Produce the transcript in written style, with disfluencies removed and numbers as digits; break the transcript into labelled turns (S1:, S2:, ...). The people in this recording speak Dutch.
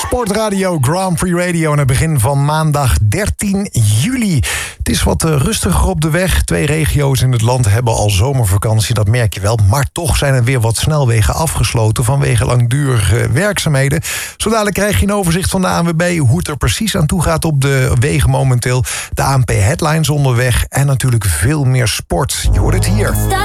S1: Sportradio, Grand Prix Radio aan het begin van maandag 13 juli. Het is wat rustiger op de weg. 2 regio's in het land hebben al zomervakantie, dat merk je wel. Maar toch zijn er weer wat snelwegen afgesloten vanwege langdurige werkzaamheden. Zo dadelijk krijg je een overzicht van de ANWB hoe het er precies aan toe gaat op de wegen momenteel. De ANP Headlines onderweg en natuurlijk veel meer sport. Je hoort het hier.